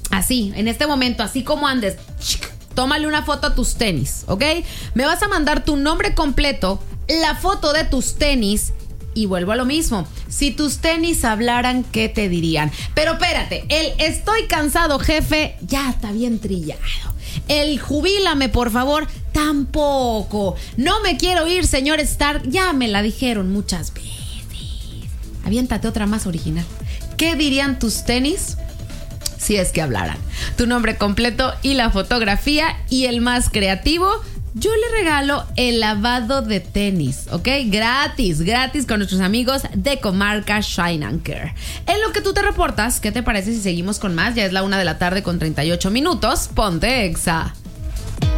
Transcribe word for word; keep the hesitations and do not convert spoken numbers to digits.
así, en este momento, así como andes, tómale una foto a tus tenis, ¿ok? Me vas a mandar tu nombre completo, la foto de tus tenis. Y vuelvo a lo mismo, si tus tenis hablaran, ¿qué te dirían? Pero espérate, el estoy cansado, jefe, ya está bien trillado. El jubílame, por favor, tampoco. No me quiero ir, señor Stark, ya me la dijeron muchas veces. Aviéntate otra más original. ¿Qué dirían tus tenis si es que hablaran? Tu nombre completo y la fotografía, y el más creativo, yo le regalo el lavado de tenis, ¿ok? Gratis, gratis con nuestros amigos de Comarca Shine and Care. En lo que tú te reportas, ¿qué te parece si seguimos con más? Ya es la una de la tarde con treinta y ocho minutos. Ponte Exa.